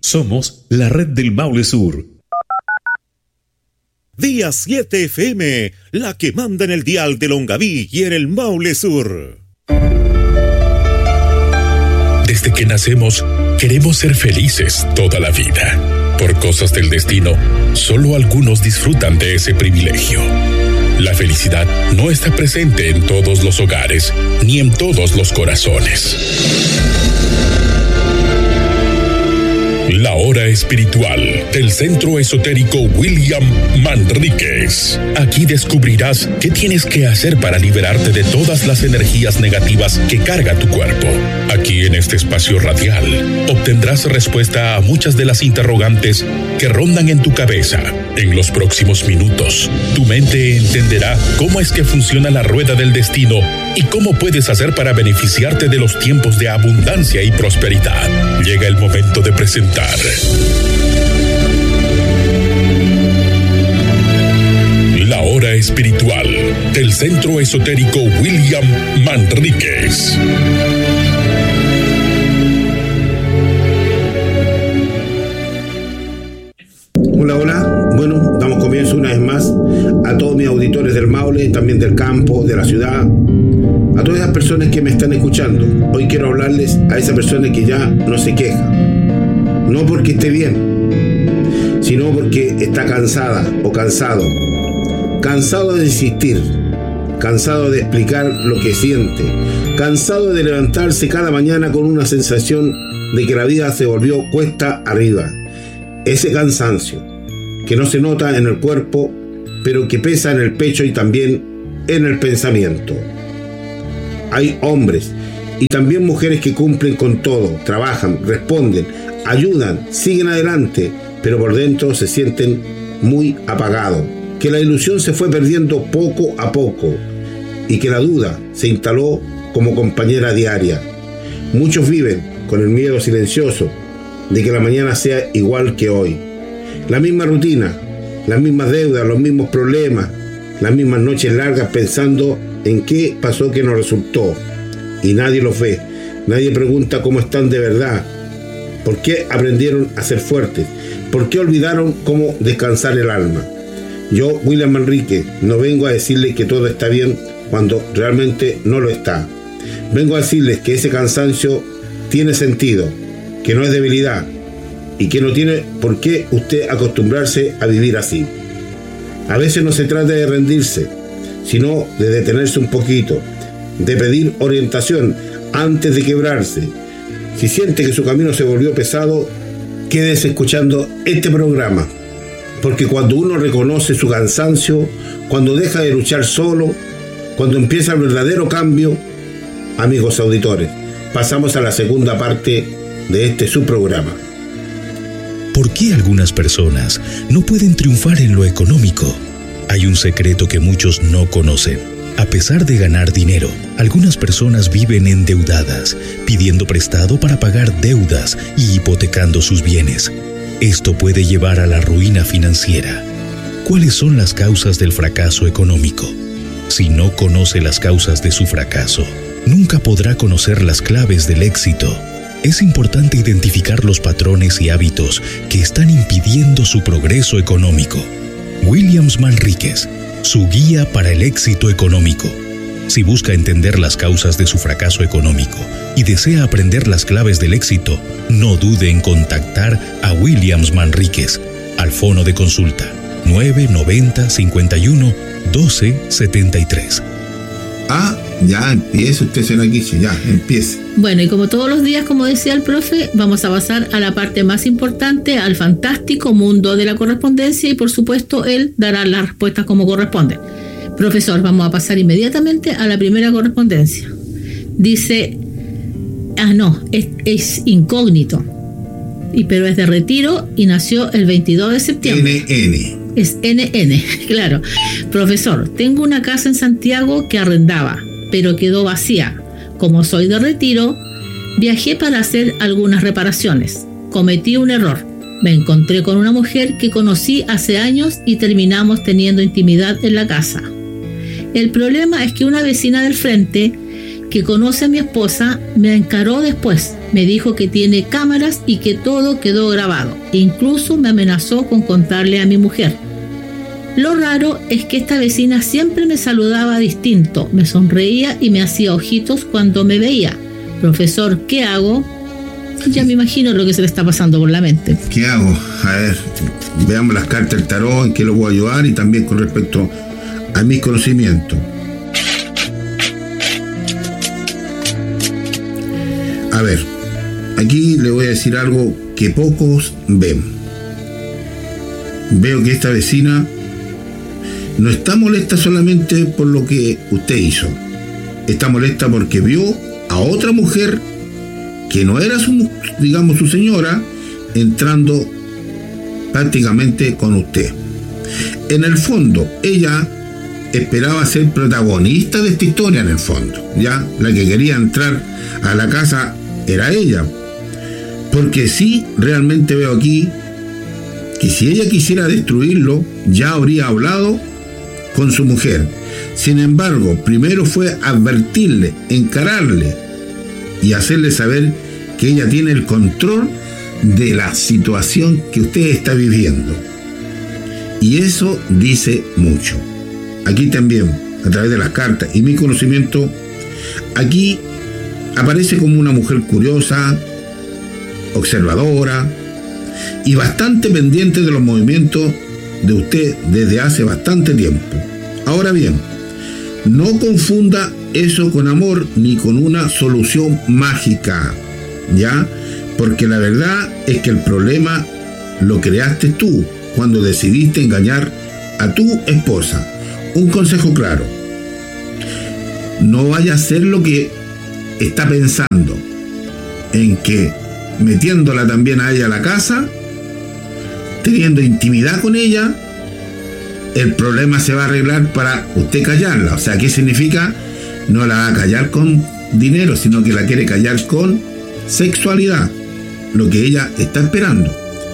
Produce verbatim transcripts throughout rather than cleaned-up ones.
Somos la red del Maule Sur. Día siete F M, la que manda en el dial de Longaví y en el Maule Sur. Desde que nacemos, queremos ser felices toda la vida. Por cosas del destino, solo algunos disfrutan de ese privilegio. La felicidad no está presente en todos los hogares, ni en todos los corazones. La hora espiritual del Centro Esotérico William Manríquez. Aquí descubrirás qué tienes que hacer para liberarte de todas las energías negativas que carga tu cuerpo. Aquí en este espacio radial obtendrás respuesta a muchas de las interrogantes que rondan en tu cabeza. En los próximos minutos, tu mente entenderá cómo es que funciona la rueda del destino y cómo puedes hacer para beneficiarte de los tiempos de abundancia y prosperidad. Llega el momento de presentar la hora espiritual del Centro Esotérico William Manríquez. Hola, hola. Bueno, damos comienzo una vez más a todos mis auditores del Maule, también del campo, de la ciudad, a todas esas personas que me están escuchando. Hoy quiero hablarles a esa persona que ya no se queja, no porque esté bien, sino porque está cansada o cansado, cansado de insistir, cansado de explicar lo que siente, cansado de levantarse cada mañana con una sensación de que la vida se volvió cuesta arriba. Ese cansancio que no se nota en el cuerpo, pero que pesa en el pecho y también en el pensamiento. Hay hombres y también mujeres que cumplen con todo, trabajan, responden, ayudan, siguen adelante, pero por dentro se sienten muy apagados, que la ilusión se fue perdiendo poco a poco y que la duda se instaló como compañera diaria. Muchos viven con el miedo silencioso de que la mañana sea igual que hoy. La misma rutina, las mismas deudas, los mismos problemas, las mismas noches largas pensando en qué pasó que no resultó. Y nadie los ve, nadie pregunta cómo están de verdad. ¿Por qué aprendieron a ser fuertes? ¿Por qué olvidaron cómo descansar el alma? Yo, William Manríquez, no vengo a decirles que todo está bien cuando realmente no lo está. Vengo a decirles que ese cansancio tiene sentido, que no es debilidad y que no tiene por qué usted acostumbrarse a vivir así. A veces no se trata de rendirse, sino de detenerse un poquito, de pedir orientación antes de quebrarse. Si siente que su camino se volvió pesado, quédese escuchando este programa, porque cuando uno reconoce su cansancio, cuando deja de luchar solo, cuando empieza el verdadero cambio, amigos auditores, pasamos a la segunda parte de este su programa. ¿Por qué algunas personas no pueden triunfar en lo económico? Hay un secreto que muchos no conocen. A pesar de ganar dinero, algunas personas viven endeudadas, pidiendo prestado para pagar deudas y hipotecando sus bienes. Esto puede llevar a la ruina financiera. ¿Cuáles son las causas del fracaso económico? Si no conoce las causas de su fracaso, nunca podrá conocer las claves del éxito. Es importante identificar los patrones y hábitos que están impidiendo su progreso económico. William Manríquez, su guía para el éxito económico. Si busca entender las causas de su fracaso económico y desea aprender las claves del éxito, no dude en contactar a William Manríquez al fono de consulta nueve noventa, cincuenta y uno, doce, setenta y tres. Ah, ya empieza usted, señora Kishi, ya empieza. Bueno, y como todos los días, como decía el profe, vamos a pasar a la parte más importante, al fantástico mundo de la correspondencia, y por supuesto él dará las respuestas como corresponde. Profesor, vamos a pasar inmediatamente a la primera correspondencia. Dice, ah no, es, es incógnito, y pero es de Retiro y nació el veintidós de septiembre. N N. Es N N, claro. Profesor, tengo una casa en Santiago que arrendaba, pero quedó vacía. Como soy de Retiro, viajé para hacer algunas reparaciones. Cometí un error. Me encontré con una mujer que conocí hace años y terminamos teniendo intimidad en la casa. El problema es que una vecina del frente que conoce a mi esposa, me encaró después. Me dijo que tiene cámaras y que todo quedó grabado. Incluso me amenazó con contarle a mi mujer. Lo raro es que esta vecina siempre me saludaba distinto, me sonreía y me hacía ojitos cuando me veía. Profesor, ¿qué hago? Ya me imagino lo que se le está pasando por la mente. ¿Qué hago? A ver, veamos las cartas del tarot, en qué lo puedo ayudar y también con respecto a mis conocimientos. A ver, aquí le voy a decir algo que pocos ven. Veo que esta vecina no está molesta solamente por lo que usted hizo. Está molesta porque vio a otra mujer que no era su, digamos, su señora, entrando prácticamente con usted. En el fondo, ella esperaba ser protagonista de esta historia, en el fondo, ya, la que quería entrar a la casa era ella, porque sí, realmente veo aquí que si ella quisiera destruirlo, ya habría hablado con su mujer. Sin embargo, primero fue advertirle, encararle y hacerle saber que ella tiene el control de la situación que usted está viviendo. Y eso dice mucho. Aquí también, a través de las cartas y mi conocimiento, aquí aparece como una mujer curiosa, observadora y bastante pendiente de los movimientos de usted desde hace bastante tiempo. Ahora bien, no confunda eso con amor ni con una solución mágica, ¿ya? Porque la verdad es que el problema lo creaste tú cuando decidiste engañar a tu esposa. Un consejo claro: no vaya a hacer lo que está pensando, en que metiéndola también a ella a la casa, teniendo intimidad con ella, el problema se va a arreglar para usted callarla. O sea, ¿qué significa? No la va a callar con dinero, sino que la quiere callar con sexualidad, lo que ella está esperando.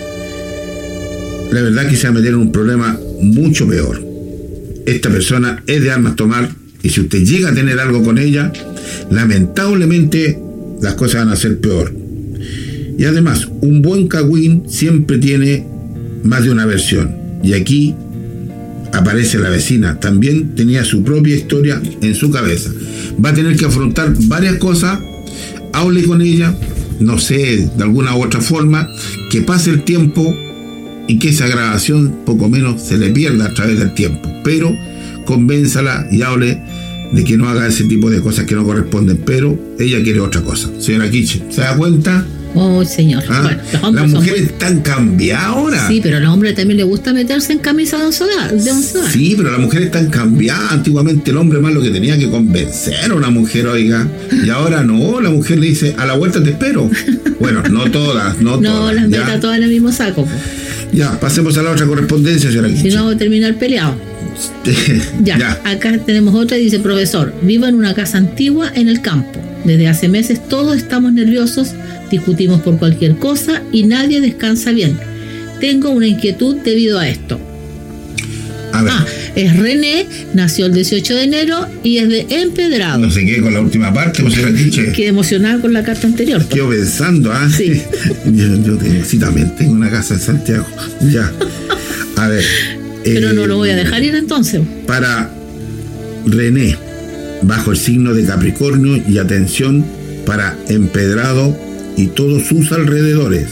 La verdad que se va a meter en un problema mucho peor. Esta persona es de armas tomar, y si usted llega a tener algo con ella, lamentablemente las cosas van a ser peor. Y además, un buen cagüín siempre tiene más de una versión, y aquí aparece la vecina, también tenía su propia historia en su cabeza. Va a tener que afrontar varias cosas. Hable con ella, no sé, de alguna u otra forma, que pase el tiempo y que esa grabación poco menos se le pierda a través del tiempo, pero convénzala y hable de que no haga ese tipo de cosas que no corresponden, pero ella quiere otra cosa. Señora Kiche, ¿se da cuenta? Oh, señor. ¿Ah? Bueno, los hombres las mujeres son muy... están cambiadas ahora. Sí, pero a los hombres también les gusta meterse en camisa de once horas. De once horas. Sí, pero las mujeres están cambiadas. Antiguamente el hombre más lo que tenía que convencer a una mujer, oiga. Y ahora no, la mujer le dice, a la vuelta te espero. Bueno, no todas, no, no todas. No, las meta todas en el mismo saco. Pues. Ya, pasemos a la otra correspondencia, señora Kiche. Si no, vamos a terminar peleado. ya, ya, acá tenemos otra, dice: profesor, vivo en una casa antigua en el campo. Desde hace meses todos estamos nerviosos, discutimos por cualquier cosa y nadie descansa bien. Tengo una inquietud debido a esto. A ver. Ah, es René, nació el dieciocho de enero y es de Empedrado. No sé qué con la última parte, pues, señora Kiche. Quedé emocionada con la carta anterior. Quedo pensando, ¿ah? Sí. yo, yo tengo, sí, también tengo una casa en Santiago. Ya. A ver. Pero eh, no lo voy a dejar ir entonces. Para René, bajo el signo de Capricornio, y atención para Empedrado y todos sus alrededores.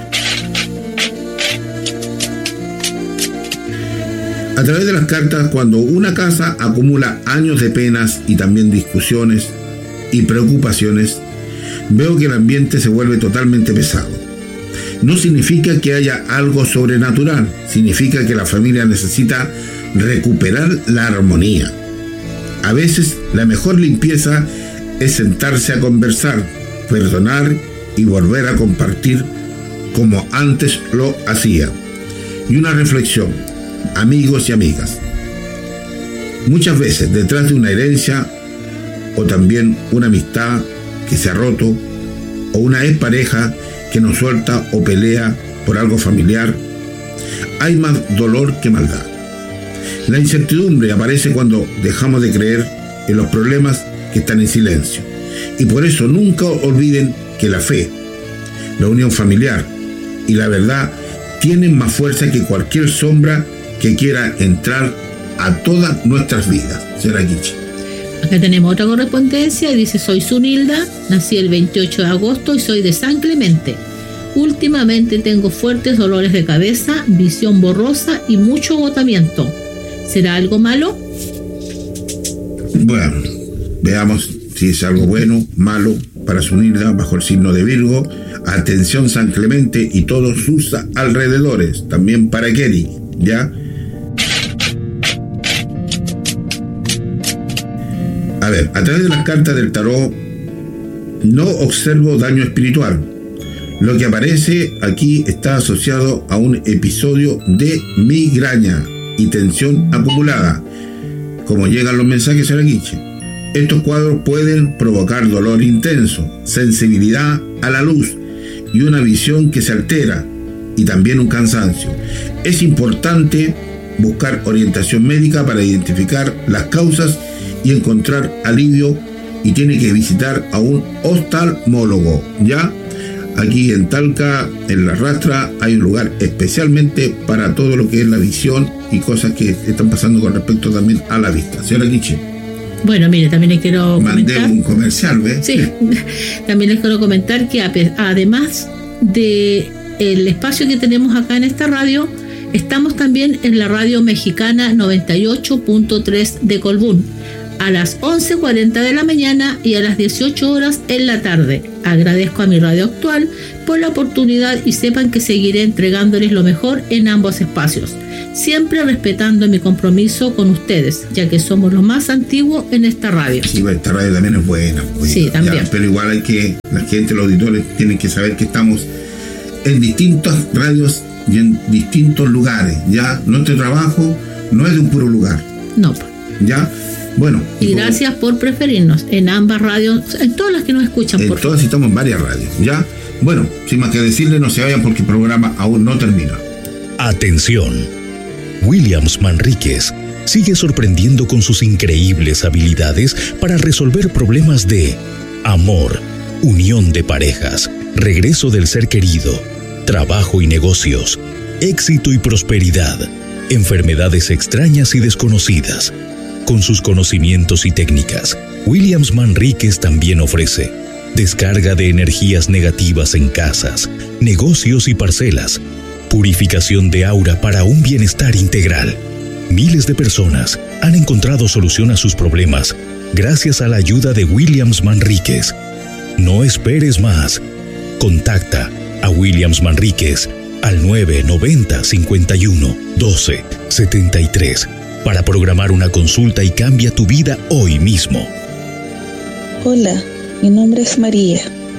A través de las cartas, cuando una casa acumula años de penas y también discusiones y preocupaciones, veo que el ambiente se vuelve totalmente pesado. No significa que haya algo sobrenatural, significa que la familia necesita recuperar la armonía. A veces la mejor limpieza es sentarse a conversar, perdonar y volver a compartir como antes lo hacía. Y una reflexión, amigos y amigas. Muchas veces detrás de una herencia o también una amistad que se ha roto o una expareja que nos suelta o pelea por algo familiar, hay más dolor que maldad. La incertidumbre aparece cuando dejamos de creer en los problemas que están en silencio. Y por eso nunca olviden que la fe, la unión familiar y la verdad tienen más fuerza que cualquier sombra que quiera entrar a todas nuestras vidas. Señora Kichi. Acá tenemos otra correspondencia y dice: soy Zunilda, nací el veintiocho de agosto y soy de San Clemente. Últimamente tengo fuertes dolores de cabeza, visión borrosa y mucho agotamiento. ¿Será algo malo? Bueno, veamos si es algo bueno, malo para Zunilda bajo el signo de Virgo. Atención San Clemente y todos sus alrededores, también para Kelly, ¿ya? A ver, a través de las cartas del tarot no observo daño espiritual. Lo que aparece aquí está asociado a un episodio de migraña y tensión acumulada. Como llegan los mensajes a la Guiche, estos cuadros pueden provocar dolor intenso, sensibilidad a la luz y una visión que se altera, y también un cansancio. Es importante buscar orientación médica para identificar las causas y encontrar alivio, y tiene que visitar a un oftalmólogo, ¿ya? Aquí en Talca, en La Rastra, hay un lugar especialmente para todo lo que es la visión y cosas que están pasando con respecto también a la vista. Señora Kichi. Bueno, mire, también les quiero Mandé comentar... un comercial, ¿ves? Sí, también les quiero comentar que además de el espacio que tenemos acá en esta radio, estamos también en la radio mexicana noventa y ocho punto tres de Colbún, a las once cuarenta de la mañana y a las dieciocho horas en la tarde. Agradezco a mi radio actual por la oportunidad y sepan que seguiré entregándoles lo mejor en ambos espacios, siempre respetando mi compromiso con ustedes, ya que somos los más antiguos en esta radio. Sí, esta radio también es buena. buena sí, también. Ya, pero igual hay que, la gente, los auditores tienen que saber que estamos en distintas radios y en distintos lugares. Ya, nuestro trabajo no es de un puro lugar. No. Ya. Bueno, y, y gracias por preferirnos en ambas radios, en todas las que nos escuchan. En por todas favor. Estamos en varias radios, ¿ya? Bueno, sin más que decirle, no se vayan porque el programa aún no termina. Atención. Williams Manríquez sigue sorprendiendo con sus increíbles habilidades para resolver problemas de amor, unión de parejas, regreso del ser querido, trabajo y negocios, éxito y prosperidad, enfermedades extrañas y desconocidas. Con sus conocimientos y técnicas, Williams Manríquez también ofrece descarga de energías negativas en casas, negocios y parcelas, purificación de aura para un bienestar integral. Miles de personas han encontrado solución a sus problemas gracias a la ayuda de Williams Manríquez. No esperes más. Contacta a Williams Manríquez al nueve noventa cincuenta y uno doce setenta y tres para programar una consulta y cambia tu vida hoy mismo. Hola, mi nombre es María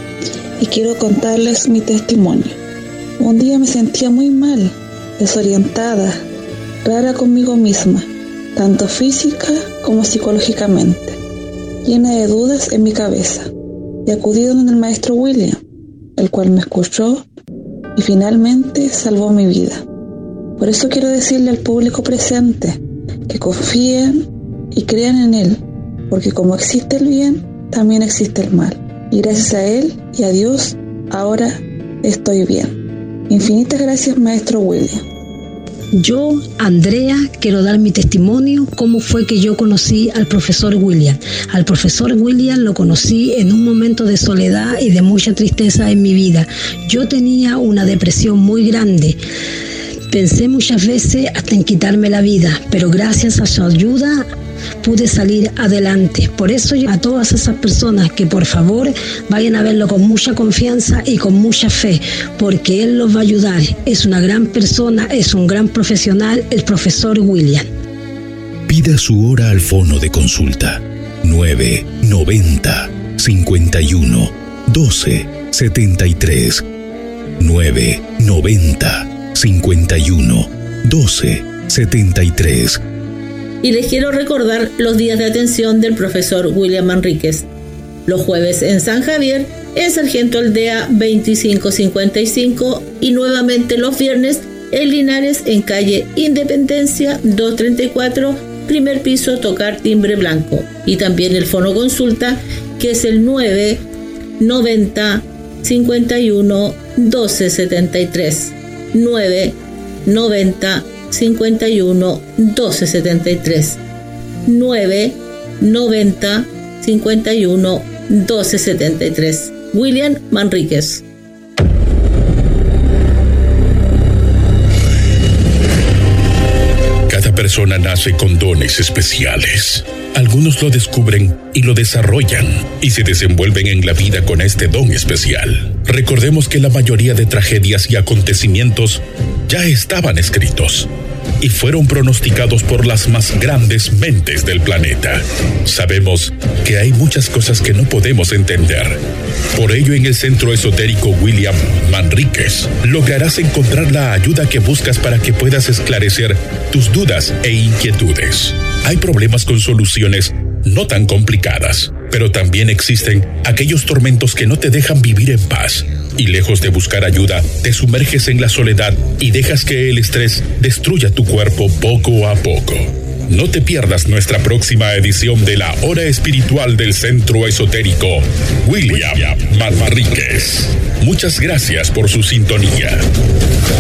y quiero contarles mi testimonio. Un día me sentía muy mal, desorientada, rara conmigo misma, tanto física como psicológicamente, llena de dudas en mi cabeza, y acudí donde el maestro William, el cual me escuchó y finalmente salvó mi vida. Por eso quiero decirle al público presente que confíen y crean en él, porque como existe el bien, también existe el mal. Y gracias a él y a Dios, ahora estoy bien. Infinitas gracias, maestro William. Yo, Andrea, quiero dar mi testimonio, cómo fue que yo conocí al profesor William. Al profesor William lo conocí en un momento de soledad y de mucha tristeza en mi vida. Yo tenía una depresión muy grande. Pensé muchas veces hasta en quitarme la vida, pero gracias a su ayuda pude salir adelante. Por eso a todas esas personas que por favor vayan a verlo con mucha confianza y con mucha fe, porque él los va a ayudar. Es una gran persona, es un gran profesional, el profesor William. Pida su hora al fono de consulta nueve noventa cincuenta y uno doce setenta y tres nueve noventa cincuenta y uno doce setenta y tres. Y les quiero recordar los días de atención del profesor William Manríquez. Los jueves en San Javier, en Sargento Aldea veinticinco cincuenta y cinco, y nuevamente los viernes en Linares, en calle Independencia doscientos treinta y cuatro, primer piso, tocar timbre blanco. Y también el fono consulta que es el nueve noventa cincuenta y uno doce setenta y tres. nueve noventa cincuenta y uno doce setenta y tres. nueve noventa cincuenta y uno doce setenta y tres. William Manríquez. Cada persona nace con dones especiales. Algunos lo descubren y lo desarrollan y se desenvuelven en la vida con este don especial. Recordemos que la mayoría de tragedias y acontecimientos ya estaban escritos y fueron pronosticados por las más grandes mentes del planeta. Sabemos que hay muchas cosas que no podemos entender. Por ello, en el Centro Esotérico William Manríquez lograrás encontrar la ayuda que buscas para que puedas esclarecer tus dudas e inquietudes. Hay problemas con soluciones no tan complicadas, pero también existen aquellos tormentos que no te dejan vivir en paz. Y lejos de buscar ayuda, te sumerges en la soledad y dejas que el estrés destruya tu cuerpo poco a poco. No te pierdas nuestra próxima edición de la Hora Espiritual del Centro Esotérico William Manríquez. Muchas gracias por su sintonía.